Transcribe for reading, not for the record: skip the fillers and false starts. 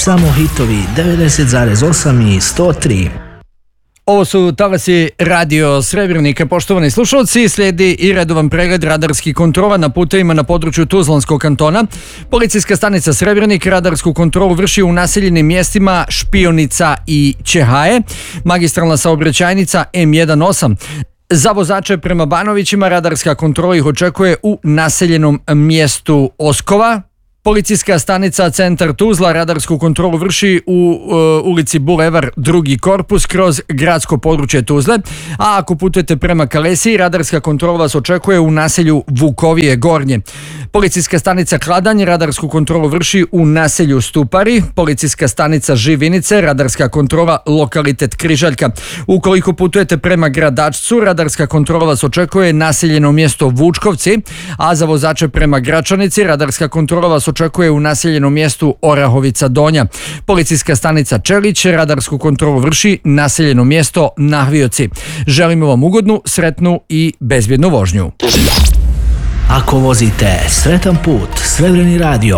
Samo hitovi 90,8 i 103. Ovo su talasi Radio Srebrnika. Poštovani slušalci, slijedi i redovan pregled radarskih kontrola na putevima na području Tuzlanskog kantona. Policijska stanica Srebrenik radarsku kontrolu vrši u naseljenim mjestima Špionica i Čehaje, magistralna saobraćajnica M18. Za vozače prema Banovićima radarska kontrola ih očekuje u naseljenom mjestu Oskova. Policijska stanica Centar Tuzla radarsku kontrolu vrši u ulici Bulevar drugi korpus kroz gradsko područje Tuzle, a ako putujete prema Kalesiji, radarska kontrola vas očekuje u naselju Vukovije Gornje. Policijska stanica Kladanj radarsku kontrolu vrši u naselju Stupari. Policijska stanica Živinice radarska kontrola lokalitet Križaljka. Ukoliko putujete prema Gradačcu, radarska kontrola vas očekuje naseljeno mjesto Vučkovci, a za vozače prema Gračanici radarska kontrola vas očekuje u naseljenom mjestu Orahovica Donja. Policijska stanica Čelić radarsku kontrolu vrši naseljeno mjesto Nahvioci. Želimo vam ugodnu, sretnu i bezbjednu vožnju. Ako vozite, sretan put, Srebreni radio.